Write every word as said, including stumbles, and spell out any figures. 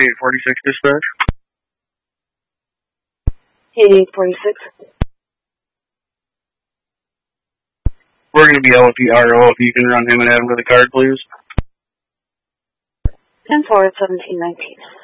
eighty-eight forty-six dispatch. eighty-eight forty-six. We're going to be L P R O if you can run him and Adam with a card, please. ten four seventeen nineteen.